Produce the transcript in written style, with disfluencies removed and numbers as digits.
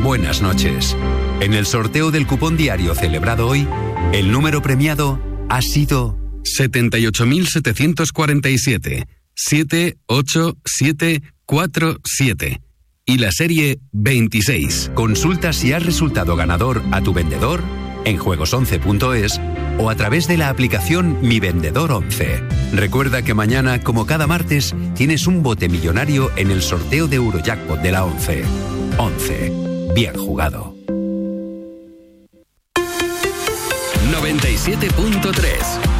buenas noches. En el sorteo del cupón diario celebrado hoy, el número premiado ha sido 78.747 78747 y la serie 26. Consulta si has resultado ganador a tu vendedor en juegos11.es o a través de la aplicación Mi Vendedor 11. Recuerda que mañana, como cada martes, tienes un bote millonario en el sorteo de Eurojackpot de la 11. 11. Bien jugado. 97.3